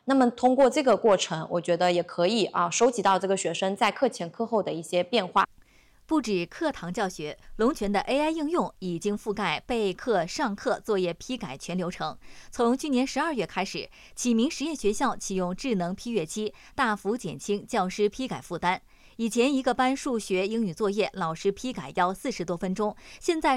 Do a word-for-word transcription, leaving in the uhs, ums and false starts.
那么通过这个过程，我觉得也可以啊收集到这个学生在课前课后的一些变化。 不止课堂教学，龙泉的 A I 应用已经覆盖备课、上课、作业批改全流程。从去年十二月开始，启明实验学校启用智能批阅机，大幅减轻教师批改负担。以前一个班数学、英语作业，老师批改要四十多分钟，现在